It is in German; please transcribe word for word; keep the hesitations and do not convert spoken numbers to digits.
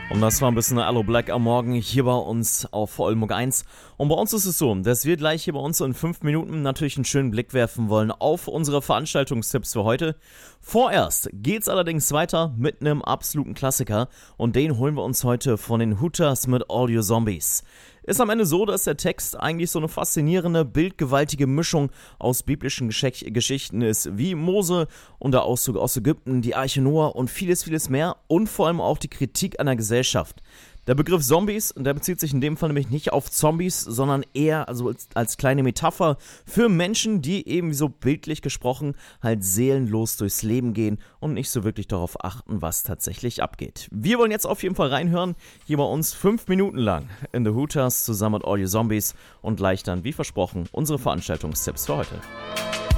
Und das war ein bisschen Allo Black am Morgen hier bei uns auf Oldenburg eins. Und bei uns ist es so, dass wir gleich hier bei uns in fünf Minuten natürlich einen schönen Blick werfen wollen auf unsere Veranstaltungstipps für heute. Vorerst geht's allerdings weiter mit einem absoluten Klassiker und den holen wir uns heute von den Hooters mit All You Zombies. Ist am Ende so, dass der Text eigentlich so eine faszinierende, bildgewaltige Mischung aus biblischen Gesch- Geschichten ist, wie Mose und der Auszug aus Ägypten, die Arche Noah und vieles, vieles mehr und vor allem auch die Kritik an der Gesellschaft. Der Begriff Zombies, der bezieht sich in dem Fall nämlich nicht auf Zombies, sondern eher also als, als kleine Metapher für Menschen, die eben so bildlich gesprochen halt seelenlos durchs Leben gehen und nicht so wirklich darauf achten, was tatsächlich abgeht. Wir wollen jetzt auf jeden Fall reinhören, hier bei uns fünf Minuten lang in The Hooters zusammen mit All You Zombies und gleich dann, wie versprochen, unsere Veranstaltungstipps für heute.